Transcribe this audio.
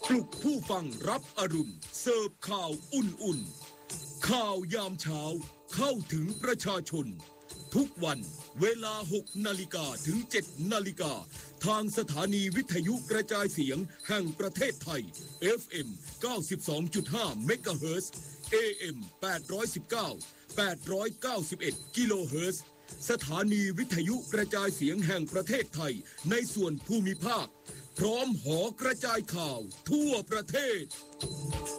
ปลุกผู้ฟังรับอรุณเสิร์ฟข่าวอุ่นๆข่าวยามเช้าเข้าถึงประชาชนทุกวันเวลา 6 นาฬิกาถึง 7 นาฬิกาทางสถานีวิทยุกระจายเสียงแห่งประเทศไทย FM 92.5 เมกะเฮิรตซ์ AM 819 891 กิโลเฮิรตซ์ สถานีวิทยุกระจายเสียงแห่งประเทศไทยในส่วนภูมิภาคพร้อมหอกระจายข่าวทั่วประเทศ